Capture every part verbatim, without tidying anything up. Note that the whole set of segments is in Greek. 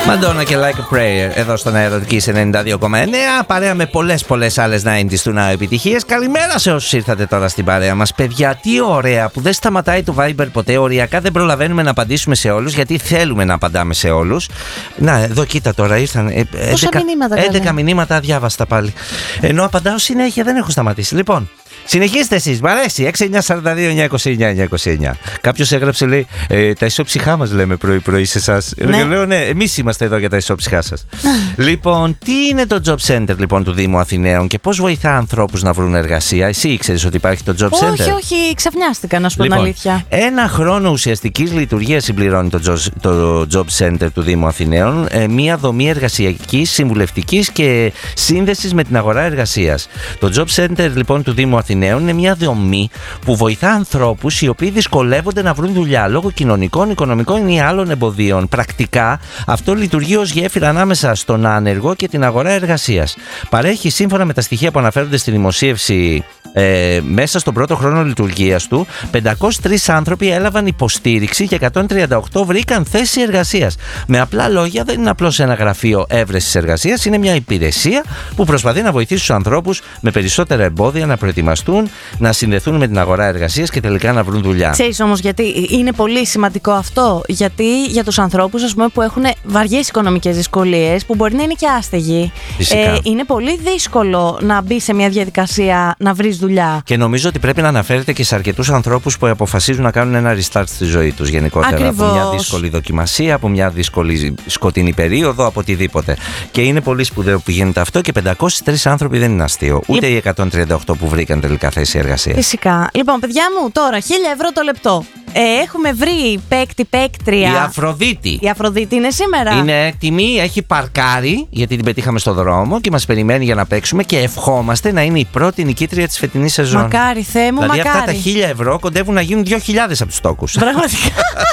Madonna και Like a Prayer εδώ στον Αερωτικής ενενήντα δύο κόμμα εννέα. Παρέα με πολλές πολλές άλλες ενενήντα του Now επιτυχίες. Καλημέρα σε όσους ήρθατε τώρα στην παρέα μας. Παιδιά, τι ωραία που δεν σταματάει το Viber ποτέ. Οριακά δεν προλαβαίνουμε να απαντήσουμε σε όλους, γιατί θέλουμε να απαντάμε σε όλους. Να, εδώ κοίτα τώρα ήρθαν έντεκα μηνύματα, έντεκα μηνύματα αδιάβαστα πάλι. Ενώ απαντάω συνέχεια, δεν έχω σταματήσει. Λοιπόν, συνεχίστε εσείς, μ' αρέσει. έξι εννιά τέσσερα δύο εννιά είκοσι εννιά εννιά είκοσι εννιά. Κάποιος έγραψε, λέει, ε, τα ισόψυχά μας λέμε πρωί-πρωί σε εσάς. Ναι. Και λέω, ναι, εμείς είμαστε εδώ για τα ισόψυχά σας. Λοιπόν, τι είναι το Job Center λοιπόν του Δήμου Αθηναίων και πώς βοηθά ανθρώπους να βρουν εργασία? Εσύ ήξερες ότι υπάρχει το Job Center? Όχι, όχι, ξαφνιάστηκα να σου πω λοιπόν, την αλήθεια. Ένα χρόνο ουσιαστικής λειτουργίας συμπληρώνει το, το Job Center του Δήμου Αθηναίων. Ε, μία δομή εργασιακής, συμβουλευτικής και σύνδεσης με την αγορά εργασίας. Το Job Center λοιπόν του Δήμου Αθηναίων είναι μια δομή που βοηθά ανθρώπους οι οποίοι δυσκολεύονται να βρουν δουλειά λόγω κοινωνικών, οικονομικών ή άλλων εμποδίων. Πρακτικά, αυτό λειτουργεί ως γέφυρα ανάμεσα στον άνεργο και την αγορά εργασίας. Παρέχει, σύμφωνα με τα στοιχεία που αναφέρονται στη δημοσίευση, ε, μέσα στον πρώτο χρόνο λειτουργίας του, πεντακόσιοι τρεις άνθρωποι έλαβαν υποστήριξη και εκατόν τριάντα οκτώ βρήκαν θέση εργασίας. Με απλά λόγια, δεν είναι απλώς ένα γραφείο έβρεσης εργασίας, είναι μια υπηρεσία που προσπαθεί να βοηθήσει τους ανθρώπους με περισσότερα εμπόδια να προετοιμαστούν, να συνδεθούν με την αγορά εργασίας και τελικά να βρουν δουλειά. Ξέρεις όμως γιατί είναι πολύ σημαντικό αυτό? Γιατί για τους ανθρώπους, ας πούμε, που έχουν βαριές οικονομικές δυσκολίες, που μπορεί να είναι και άστεγοι, ε, είναι πολύ δύσκολο να μπει σε μια διαδικασία να βρεις δουλειά. Και νομίζω ότι πρέπει να αναφέρεται και σε αρκετούς ανθρώπους που αποφασίζουν να κάνουν ένα restart στη ζωή τους γενικότερα. Ακριβώς. Από μια δύσκολη δοκιμασία, από μια δύσκολη σκοτεινή περίοδο, από οτιδήποτε. Και είναι πολύ σπουδαίο που γίνεται αυτό και πεντακόσιοι τρεις άνθρωποι δεν είναι αστείο. Ούτε οι εκατόν τριάντα οκτώ που βρήκαν τελικά θέση εργασίας. Φυσικά. Λοιπόν, παιδιά μου, τώρα χίλια ευρώ το λεπτό. Ε, έχουμε βρει παίκτη, παίκτρια. Η Αφροδίτη. Η Αφροδίτη είναι σήμερα. Είναι έτοιμη, έχει παρκάρει, γιατί την πετύχαμε στο δρόμο και μας περιμένει για να παίξουμε και ευχόμαστε να είναι η πρώτη νικήτρια της φετινής σεζόν. Μακάρι, Θεέ μου, δηλαδή, μακάρι. αυτά τα χίλια ευρώ κοντεύουν να γίνουν δύο χιλιάδες από τους τόκους. Πραγματικά.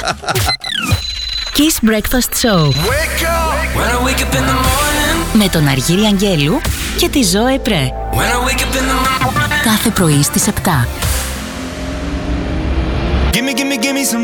Kiss Breakfast Show. Wake up. When I wake up in the morning. Με τον Αργύρη Αγγέλου και τη Ζώε Πρέ. Κάθε πρωί στις επτά. Give me, give me, give me some